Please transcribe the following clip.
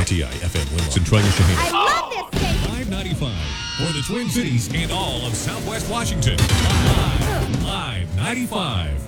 KTI FM Winlock, Centralia Shaheen. I love this station. 595 for the Twin Cities and all of Southwest Washington. Live 95.